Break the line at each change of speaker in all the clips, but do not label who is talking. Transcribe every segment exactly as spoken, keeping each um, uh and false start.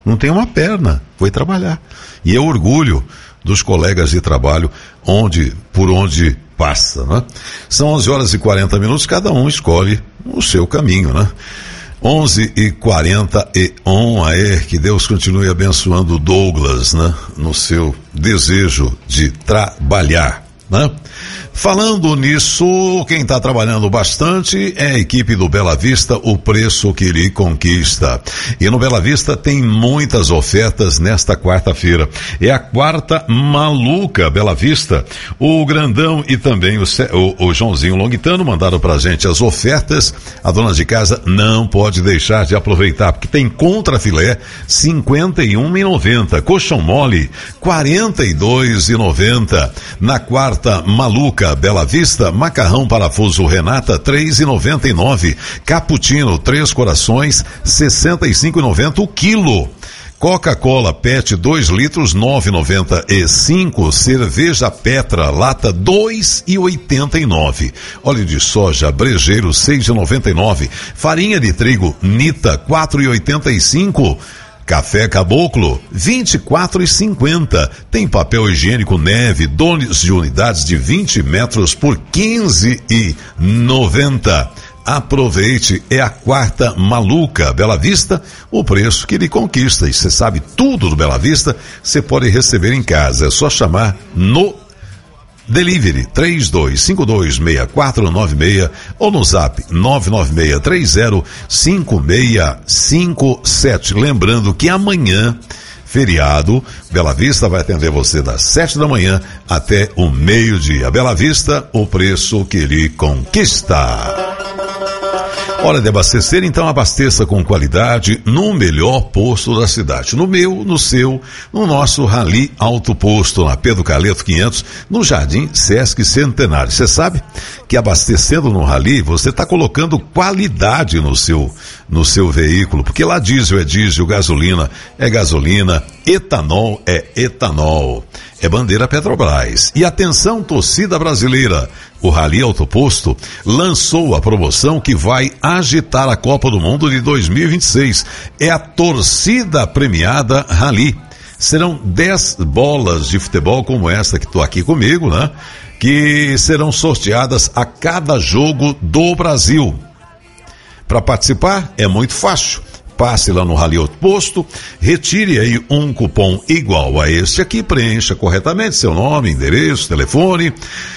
Não tem uma perna, foi trabalhar. E é orgulho dos colegas de trabalho onde, por onde passa, né? São onze horas e quarenta minutos, cada um escolhe o seu caminho, né? onze e quarenta e um, aê, que Deus continue abençoando o Douglas, né? No seu desejo de trabalhar, né? Falando nisso, quem está trabalhando bastante é a equipe do Bela Vista, o preço que lhe conquista. E no Bela Vista tem muitas ofertas nesta quarta-feira. É a quarta maluca Bela Vista. O Grandão e também o, o, o Joãozinho Longuitano mandaram pra gente as ofertas. A dona de casa não pode deixar de aproveitar, porque tem contra filé cinquenta e um reais e noventa centavos, colchão mole quarenta e dois reais e noventa centavos. Na quarta maluca Bela Vista, macarrão parafuso Renata três reais e noventa e nove centavos, cappuccino Três Corações sessenta e cinco reais e noventa centavos o quilo. Coca-Cola Pet dois litros nove reais e noventa e cinco centavos, cerveja Petra lata dois reais e oitenta e nove centavos, óleo de soja Brejeiro seis reais e noventa e nove centavos, farinha de trigo Nita quatro reais e oitenta e cinco centavos, café Caboclo, vinte e quatro reais e cinquenta centavos. Tem papel higiênico Neve, doze unidades de vinte metros por quinze reais e noventa centavos. Aproveite, é a quarta maluca Bela Vista, o preço que lhe conquista. E você sabe tudo do Bela Vista, você pode receber em casa. É só chamar no Delivery três dois cinco dois seis quatro nove seis ou no Zap nove nove seis três zero cinco seis cinco sete. Lembrando que amanhã, feriado, Bela Vista vai atender você das sete da manhã até o meio-dia. Bela Vista, o preço que lhe conquista. Hora de abastecer, então abasteça com qualidade no melhor posto da cidade. No meu, no seu, no nosso Rally Auto Posto, na Pedro Carleto quinhentos, no Jardim Sesc Centenário. Você sabe que abastecendo no Rally, você está colocando qualidade no seu, no seu veículo, porque lá diesel é diesel, gasolina é gasolina, etanol é etanol. É bandeira Petrobras. E atenção, torcida brasileira, o Rally Auto Posto lançou a promoção que vai agitar a Copa do Mundo de dois mil e vinte e seis. É a torcida premiada Rally. Serão dez bolas de futebol como esta que estou aqui comigo, né? Que serão sorteadas a cada jogo do Brasil. Para participar é muito fácil. Passe lá no Rally Auto Posto, retire aí um cupom igual a este aqui, preencha corretamente seu nome, endereço, telefone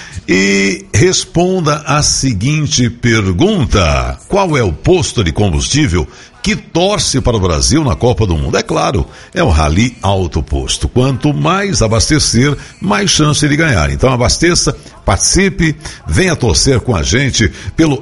e responda a seguinte pergunta: qual é o posto de combustível que torce para o Brasil na Copa do Mundo? É claro, é o Rally Auto Posto. Quanto mais abastecer, mais chance de ganhar. Então abasteça, participe, venha torcer com a gente pelo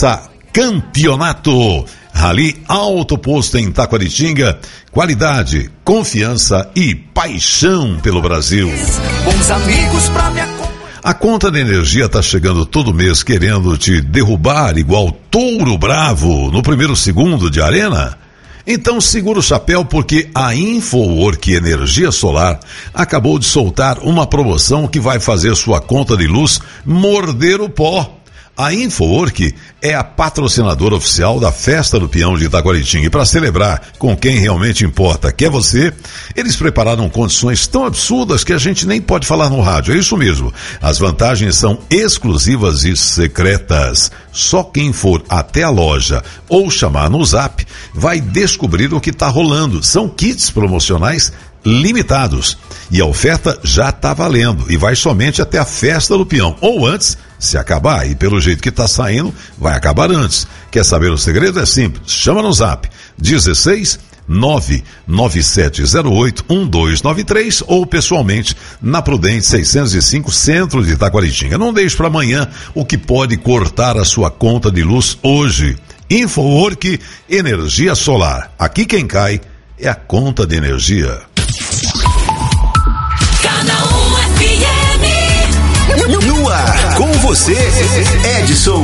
hexacampeonato. Rally Auto Posto em Taquaritinga, qualidade, confiança e paixão pelo Brasil.
Bons amigos pra me acompanhar.
A conta de energia está chegando todo mês querendo te derrubar igual touro bravo no primeiro segundo de arena? Então segura o chapéu, porque a InfoWork Energia Solar acabou de soltar uma promoção que vai fazer sua conta de luz morder o pó. A InfoWork é a patrocinadora oficial da Festa do Peão de Itaquaritinga. E para celebrar com quem realmente importa, que é você, eles prepararam condições tão absurdas que a gente nem pode falar no rádio. É isso mesmo. As vantagens são exclusivas e secretas. Só quem for até a loja ou chamar no Zap vai descobrir o que está rolando. São kits promocionais limitados. E a oferta já está valendo e vai somente até a Festa do Peão. Ou antes, se acabar, e pelo jeito que está saindo, vai acabar antes. Quer saber o segredo? É simples. Chama no Zap dezesseis nove nove sete zero oito um dois nove três ou pessoalmente na Prudente seiscentos e cinco, centro de Itaquaritinga. Não deixe para amanhã o que pode cortar a sua conta de luz hoje. InfoWork Energia Solar. Aqui quem cai é a conta de energia.
No ar, com você, Edson.